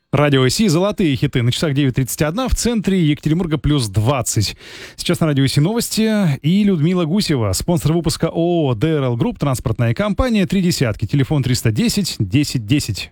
Радио Си, золотые хиты. На часах 9:31, в центре Екатеринбурга плюс 20. Сейчас на Радио Си новости. И Людмила Гусева, спонсор выпуска ООО ДРЛ Групп, транспортная компания, 3 десятки. Телефон 310 10 10.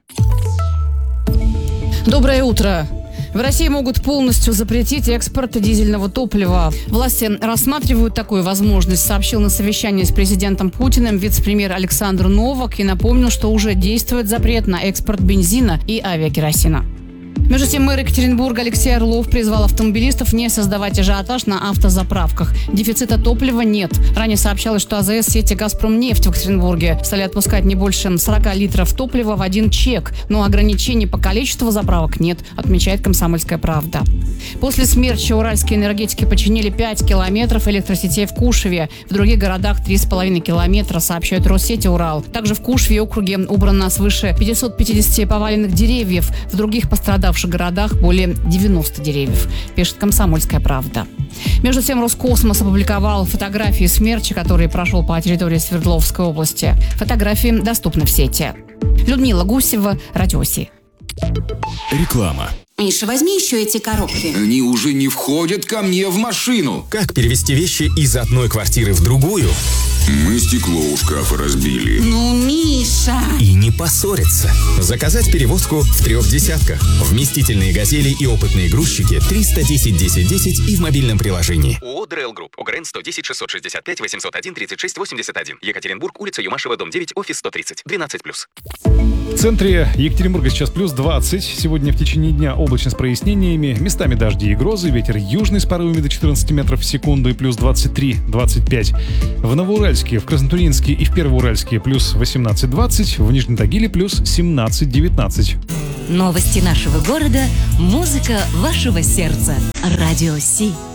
Доброе утро. В России могут полностью запретить экспорт дизельного топлива. Власти рассматривают такую возможность, сообщил на совещании с президентом Путиным вице-премьер Александр Новак и напомнил, что уже действует запрет на экспорт бензина и авиакеросина. Между тем, мэр Екатеринбурга Алексей Орлов призвал автомобилистов не создавать ажиотаж на автозаправках. Дефицита топлива нет. Ранее сообщалось, что АЗС сети «Газпромнефть» в Екатеринбурге стали отпускать не больше 40 литров топлива в один чек. Но ограничений по количеству заправок нет, отмечает «Комсомольская правда». После смерча уральские энергетики починили 5 километров электросетей в Кушеве. В других городах 3,5 километра, сообщает Россети Урал. Также в Кушеве округе убрано свыше 550 поваленных деревьев. В других пострадавших городах более 90 деревьев, пишет «Комсомольская правда». Между тем, Роскосмос опубликовал фотографии смерча, который прошел по территории Свердловской области. Фотографии доступны в сети. Людмила Гусева, Радио Си. Реклама. Миша, возьми еще эти коробки. Они уже не входят ко мне в машину. Как перевести вещи из одной квартиры в другую? Мы стекло у шкафа разбили. Ну, Миша! И не поссориться. Заказать перевозку в 3 десятках. Вместительные «Газели» и опытные грузчики 310 10 10 и в мобильном приложении. ООО ДРЛ Групп. УГРН 110 665 801 36 81. Екатеринбург, улица Юмашева, дом 9, офис 130. 12+. В центре Екатеринбурга сейчас плюс 20. Сегодня в течение дня облачно с прояснениями. Местами дожди и грозы. Ветер южный с порывами до 14 метров в секунду и плюс 23-25. В Новоуральске, в Краснотурьинске и в Первоуральске плюс 18-20. В Нижнем Тагиле плюс 17-19. Новости нашего города, музыка вашего сердца. Радио Си.